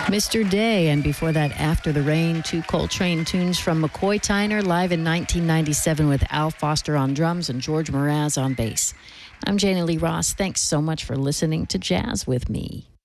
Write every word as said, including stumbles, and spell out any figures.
Mister Day, and before that, After the Rain, two Coltrane tunes from McCoy Tyner live in nineteen ninety-seven with Al Foster on drums and George Mraz on bass. I'm Jana Lee Ross. Thanks so much for listening to Jazz with me.